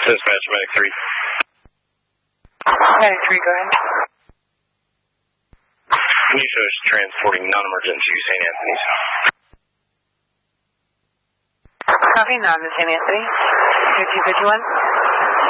Dispatch, Medic 3. Medic 3, go ahead. New show is transporting non-emergency to St. Anthony's. Copy, non to St. Anthony. 5251.